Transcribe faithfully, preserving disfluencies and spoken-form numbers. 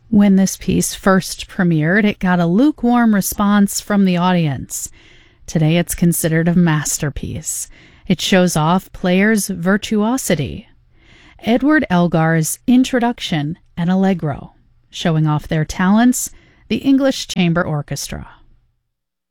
When this piece first premiered, it got a lukewarm response from the audience. Today it's considered a masterpiece. It shows off players' virtuosity. Edward Elgar's Introduction and Allegro, showing off their talents, the English Chamber Orchestra.